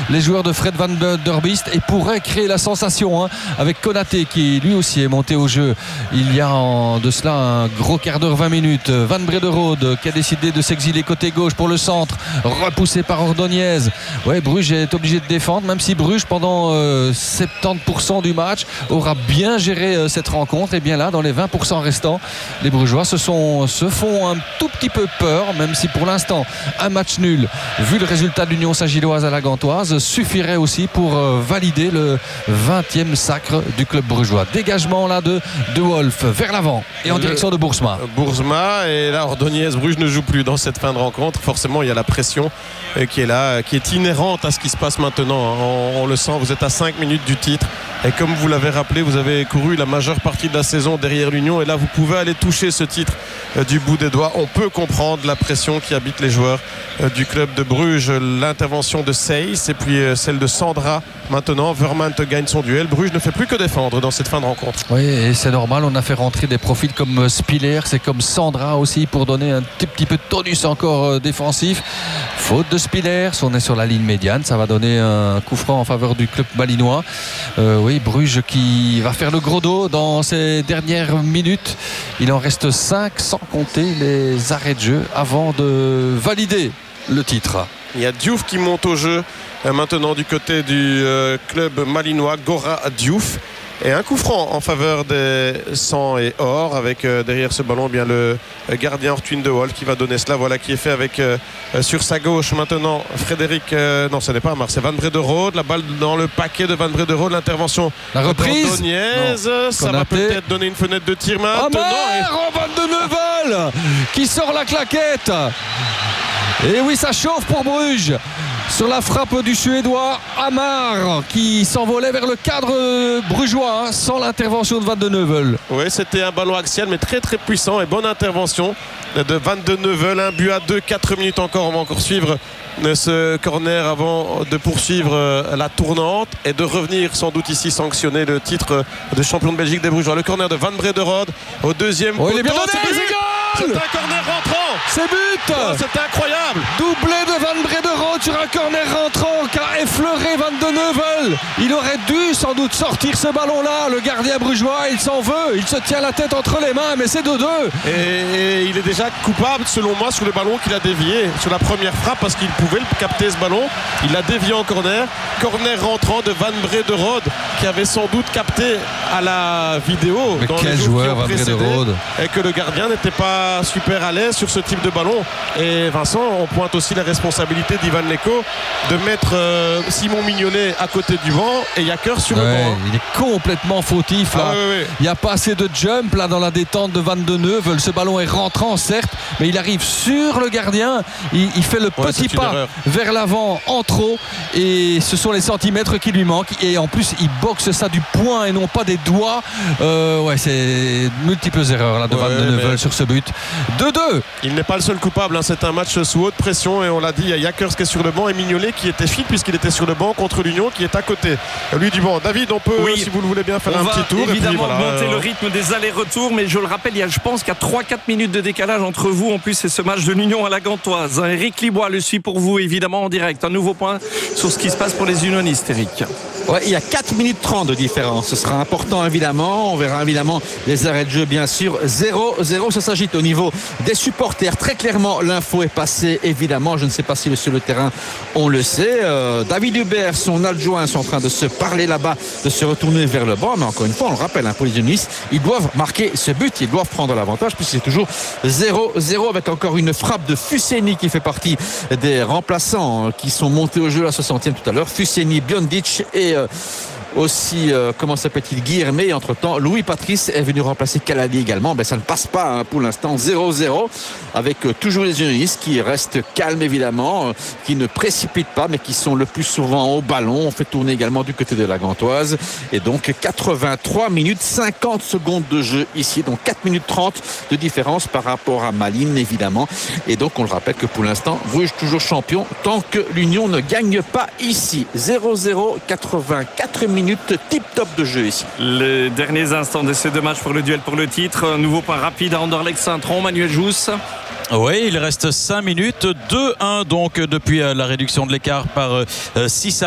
les joueurs de Fred Van der Biest et pourraient créer la sensation avec Konaté qui lui aussi est monté au jeu il y a de cela un gros quart d'heure, 20 minutes. Van Brederode qui a décidé de s'exiler côté gauche pour le centre, repoussé par Ordonez. Ouais, Bruges est obligé de défendre, même si Bruges pendant 70% du match aura bien géré cette rencontre. Et bien là, dans les 20% restants, les Brugeois se font un tout petit peu peur, même si pour l'instant un match nul, vu le résultat de l'Union Saint-Gilloise à la Gantoise, suffirait aussi pour valider le 20e sacre du club brugeois. Dégagement là de Wolf vers l'avant et en direction de Boersma. Et là Ordonez, Bruges ne joue plus dans cette fin de rencontre. Forcément il y a la pression qui est là, qui est inhérente à ce qui se passe maintenant. On le sent, vous êtes à 5 minutes du titre et comme vous l'avez rappelé, vous avez couru la majeure partie de la saison derrière l'Union et là vous pouvez aller toucher ce titre du bout des doigts. On peut comprendre la pression qui habite les joueurs du club de Bruges. L'intervention de Seyss et puis celle de Sandra maintenant. Vermaat gagne son duel. Bruges ne fait plus que défendre dans cette fin de rencontre. Oui, et c'est normal, on a fait rentrer des profils comme Spiller, c'est comme Sandra aussi pour donner un petit peu de tonus encore défensif. Faute de Spiller, on est sur la ligne médiane, ça va donner un coup franc en faveur du club malinois. Oui, Bruges qui va faire le gros dos dans ces dernières minutes. Il en reste 5 sans compter les arrêts de jeu avant de valider le titre. Il y a Diouf qui monte au jeu maintenant du côté du club malinois, Gora Diouf. Et un coup franc en faveur des 100 et or avec derrière ce ballon bien le gardien Ortwin de Wol qui va donner cela. Voilà qui est fait avec sur sa gauche maintenant Frédéric non ce n'est pas Amar, c'est Van Brederode. La balle dans le paquet de Van Brederode, l'intervention, la reprise ça va peut-être donner une fenêtre de tir maintenant. Van de Neuvel qui sort la claquette. Et oui, ça chauffe pour Bruges sur la frappe du Suédois Amar qui s'envolait vers le cadre brugeois sans l'intervention de Van de Neuvel. Oui, c'était un ballon axial mais très très puissant et bonne intervention de Van de Neuvel. Un but à 2, 4 minutes encore. On va encore suivre ce corner avant de poursuivre la tournante et de revenir sans doute ici sanctionner le titre de champion de Belgique des Brugeois. Le corner de Van Brederode au deuxième poteau. Il est bien donné, c'est un corner rentrant. C'est but. C'est incroyable. Doublé de Van Brederode sur un corner rentrant qu'a effleuré Van de Neuvel. Il aurait dû sans doute sortir ce ballon-là. Le gardien brugeois, il s'en veut. Il se tient la tête entre les mains, mais c'est 2-2. Et il est déjà coupable, selon moi, sur le ballon qu'il a dévié sur la première frappe parce qu'il pouvait capter ce ballon. Il l'a dévié en corner. Corner rentrant de Van Brederode qui avait sans doute capté à la vidéo. Mais dans quel les joueur Van Brederode. Et que le gardien n'était pas super à l'aise sur ce type de ballon. Et Vincent, on pointe aussi la responsabilité d'Ivan Leko de mettre Simon Mignolet à côté du banc et Yacker sur le banc. Il est complètement fautif là. Il n'y a pas assez de jump là dans la détente de Van de Neuvel. Ce ballon est rentrant certes, mais il arrive sur le gardien. Il fait le petit pas vers l'avant en trop et ce sont les centimètres qui lui manquent. Et en plus il boxe ça du poing et non pas des doigts. C'est multiples erreurs là de Van de Neuvel sur ce but. 2-2. Il n'est pas le seul coupable, c'est un match sous haute pression et on l'a dit, il y a Yackers qui est sur le banc et Mignolet qui était fit puisqu'il était sur le banc contre l'Union qui est à côté lui du banc. David, on peut si vous le voulez bien faire un petit tour. Évidemment monter le rythme des allers-retours, mais je le rappelle, je pense qu'il y a 3-4 minutes de décalage entre vous. En plus c'est ce match de l'Union à la Gantoise. Eric Libois le suit pour vous évidemment en direct. Un nouveau point sur ce qui se passe pour les unionistes, Eric. Ouais, il y a 4 minutes 30 de différence. Ce sera important évidemment. On verra évidemment les arrêts de jeu bien sûr. 0-0, ça s'agite au niveau des supporters. Très clairement, l'info est passée évidemment. Je ne sais pas si sur le terrain, on le sait. David Hubert, son adjoint sont en train de se parler là-bas, de se retourner vers le banc. Mais encore une fois, on le rappelle, pour les unionistes, ils doivent marquer ce but. Ils doivent prendre l'avantage puisque c'est toujours 0-0 avec encore une frappe de Fuseni qui fait partie des remplaçants qui sont montés au jeu à la 60e tout à l'heure. Fuseni, Biondic et aussi, comment s'appelle-t-il, Guilherme. Et entre-temps, Louis Patrice est venu remplacer Calali également. Ça ne passe pas pour l'instant. 0-0 avec toujours les unionistes qui restent calmes évidemment, qui ne précipitent pas mais qui sont le plus souvent au ballon. On fait tourner également du côté de la Gantoise et donc 83 minutes 50 secondes de jeu ici, donc 4 minutes 30 de différence par rapport à Malines évidemment. Et donc on le rappelle que pour l'instant Bruges toujours champion tant que l'Union ne gagne pas ici. 0-0, 84 minutes tip top de jeu ici. Les derniers instants de ces deux matchs pour le duel pour le titre. Un nouveau point rapide à Anderlecht-Saint-Tron. Manuel Jousse. Oui, il reste 5 minutes, 2-1 donc depuis la réduction de l'écart par 6 à